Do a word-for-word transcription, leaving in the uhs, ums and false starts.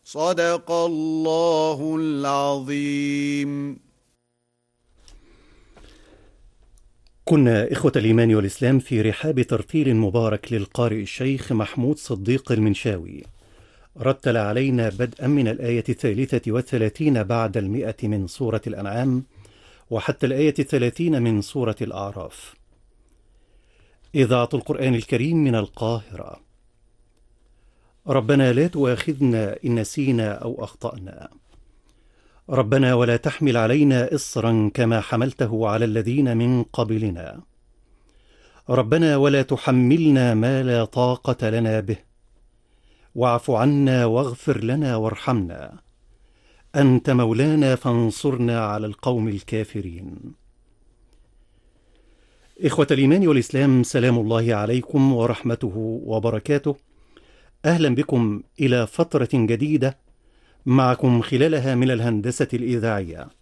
صدق الله العظيم. كنا إخوة الإيمان والإسلام في رحاب ترتيل مبارك للقارئ الشيخ محمود صديق المنشاوي، رتل علينا بدءا من الآية الثالثة والثلاثين بعد المئة من سورة الأنعام وحتى الآية الثلاثين من سورة الأعراف. إذاعة القرآن الكريم من القاهرة. ربنا لا تؤاخذنا إن نسينا أو أخطأنا. ربنا ولا تحمل علينا إصرا كما حملته على الذين من قبلنا. ربنا ولا تحملنا ما لا طاقة لنا به. واعف عنا واغفر لنا وارحمنا. أنت مولانا فانصرنا على القوم الكافرين. إخوة الإيمان والإسلام، سلام الله عليكم ورحمته وبركاته. أهلا بكم إلى فترة جديدة معكم خلالها من الهندسة الإذاعية